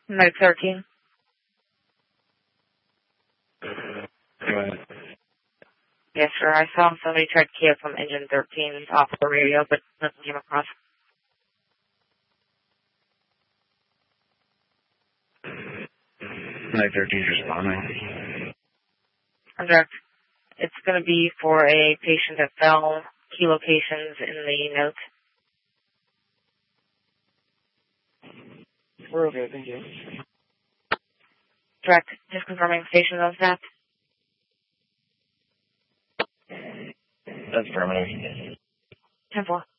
Night 13. Go ahead. Yes, sir. I saw somebody tried to key up from engine 13 off the radio, but nothing came across. Night 13's responding. Correct. It's going to be for a patient that fell. Key locations in the note. We're okay, thank you. Direct. Just confirming station on staff. That's affirmative. 10-4.